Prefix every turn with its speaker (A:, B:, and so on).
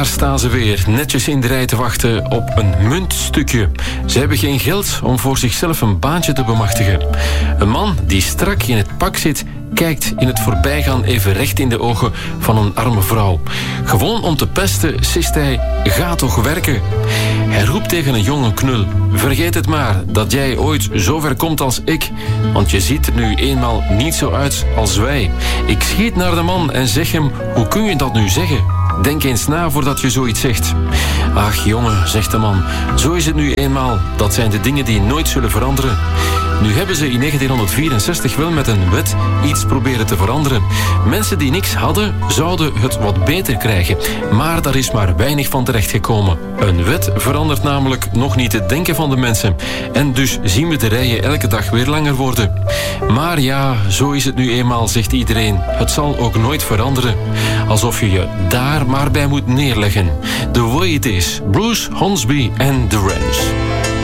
A: Daar staan ze weer, netjes in de rij te wachten op een muntstukje. Ze hebben geen geld om voor zichzelf een baantje te bemachtigen. Een man die strak in het pak zit, kijkt in het voorbijgaan even recht in de ogen van een arme vrouw. Gewoon om te pesten, sist hij: ga toch werken. Hij roept tegen een jonge knul: vergeet het maar dat jij ooit zo ver komt als ik, want je ziet er nu eenmaal niet zo uit als wij. Ik schiet naar de man en zeg hem: hoe kun je dat nu zeggen? Denk eens na voordat je zoiets zegt. Ach jongen, zegt de man, zo is het nu eenmaal. Dat zijn de dingen die nooit zullen veranderen. Nu hebben ze in 1964 wel met een wet iets proberen te veranderen. Mensen die niks hadden, zouden het wat beter krijgen. Maar daar is maar weinig van terechtgekomen. Een wet verandert namelijk nog niet het denken van de mensen. En dus zien we de rijen elke dag weer langer worden. Maar ja, zo is het nu eenmaal, zegt iedereen. Het zal ook nooit veranderen. Alsof je je daar maar bij moet neerleggen. The Way It Is, Bruce Hornsby en The Wrench.